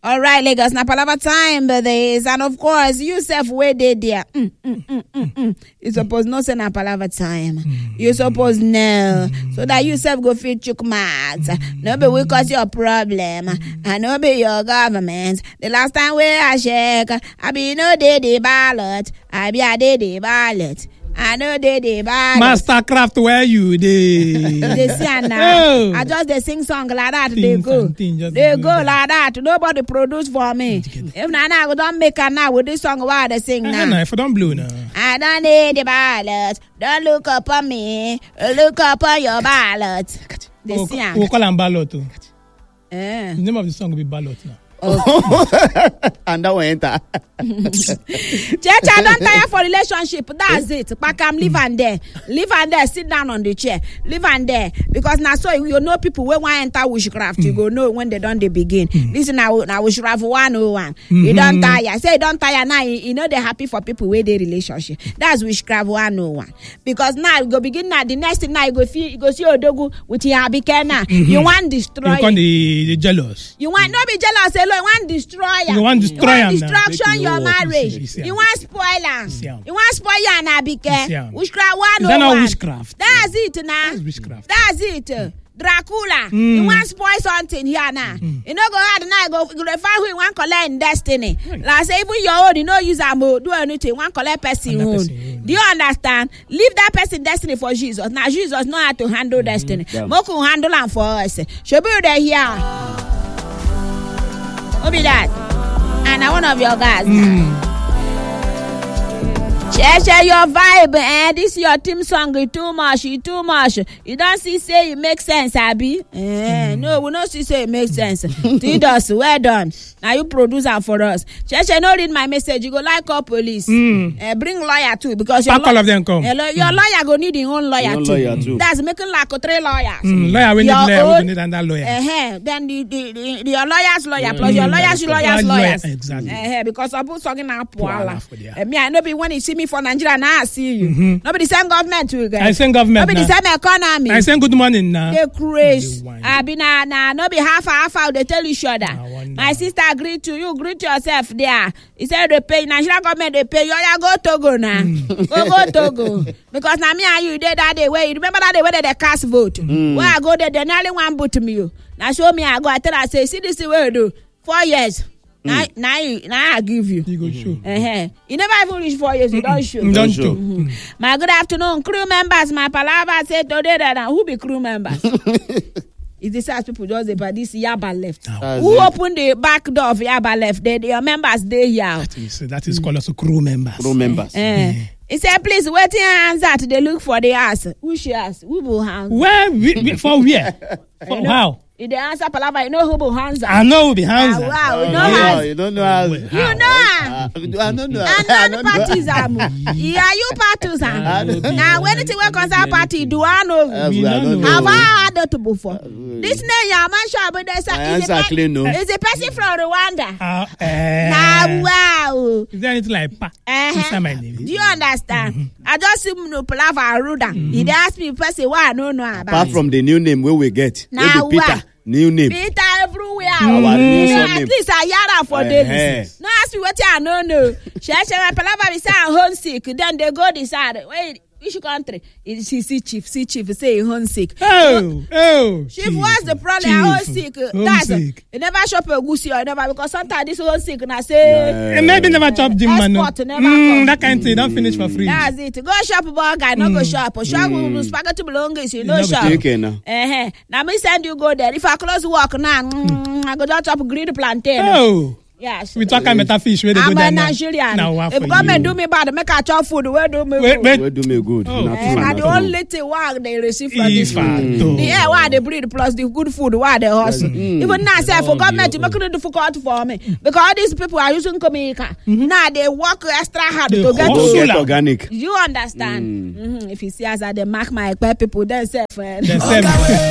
All right, Lagos, na palava time, but there is, and of course, you self where they there. You suppose no say na palava time. You suppose know, so that you self go fit chook mouth. No be we cause your problem, and no be your government. The last time we I check, I be no dey the ballot, I be a dey the ballot. I know they bad. Mastercraft where you they see now. I just they sing song like that. They go like that. Nobody produce for me. If I don't make a now with this song, why they sing now? If I don't blow now. I don't need the ballot. Don't look up on me. Look up on your ballot. They see now. We'll call them ballot. The name of the song will be ballot now. And that will enter. Church, I don't tire for relationship. That's it. But come live and there. Live and there. Sit down on the chair. Live and there. Because now so you know people when want enter witchcraft, you go know when they don't they begin. Listen now witchcraft 101. You don't tire. Say don't tire now. You know they're happy for people with their relationship. That's witchcraft 101. Because now you go begin now. The next thing now you go see Odogu with your abikena. You want destroy. You want the jealous. You want not be jealous. You want destroy. You want destroy destruction your marriage. You want spoiler. You want spoil your nabike. Witchcraft 101. Is that not witchcraft? That's it now. That's witchcraft. That's it. Dracula. You want spoil something here now. You know go hard now go find who you want collect in destiny. Like say even your own, you know use am do anything. You want collect person own. Do you understand? Leave that person destiny for Jesus. Now Jesus know how to handle destiny. Moku handle am for us. Should be there here. Who be that? And one of your guys. Share your vibe, this your team song is too much. You don't see say it makes sense, Abby. No, we don't see say it makes sense. Did us, well done. Now you produce them for us. Share no read my message. You go like call police. Bring lawyer too because your all of them come. Your lawyer go need his own lawyer too. That's making like 3 lawyers. Lawyer we need lawyer, we need another lawyer. Then your lawyer's lawyer plus your lawyer's lawyers. Exactly. Because I put something up. Me I know be when you see me for Nigeria now I see you. Nobody send government to you guys. I send government. Nobody send economy. I send good morning now. They crazy. I be na no be half they tell each other. My sister agree to you, greet yourself there. He said they pay Nigeria government they pay you. Go Togo now. Go Togo. Because now me and you did that day where you remember that day where they cast vote. Where I go there, they nearly one vote to me. Now show me I go I tell I say see this is where you do 4 years. Now I give you. You go show. You never even reach 4 years. You don't show. Don't show. My good afternoon, crew members. My palava said today that who be crew members? Is this as people just about this Yaba left? Who opened the back door of Yaba left? Your members they here. That is called also crew members. Crew members. He said, please wait your hands out. They look for the ass. Who she ass? Who will hands? Where? For where? For how? If they answer palava, you know who will hands. I know who be hands. Wow, you don't know how. You know. I don't know. And none parties are. Yeah, you parties are. Now, when it will concern party, do I know? Have I had that before? This name, yeah, man, sure, but there's a person from Rwanda. Now, wow. Is there anything like pa? My name. Do you understand? I just see no palava Ruda. He asked me, person, why I don't know about. Apart from the new name where we get. Now, Peter. New name. Peter everywhere. At least a yara for days. No, ask me what I know. Share my palava be say homesick. Then they go decide. Wait, which country? It's chief say homesick. Oh. Chief, what's the problem? Homesick. That's it. You never shop a goosey or never because sometimes this homesick and I say maybe never chop the man. That kind of thing don't finish for free. That's it. Go shop ball guy, not go shop. Shop spaghetti belongings, you know shop. Now me send you go there. If I close work now, I go just chop green plantain. Oh. Yes. We talk about fish where they go down. I'm a Nigerian. If government do me bad, make a chop food. Where do me good? Where do me good? And the only thing why they receive from this food. The air why they breathe plus the good food why they hustle. Even now, say for government to make it difficult for me because these people are using Jamaica. Now they work extra hard to get organic. You understand? If you see us at the mark my people, then say.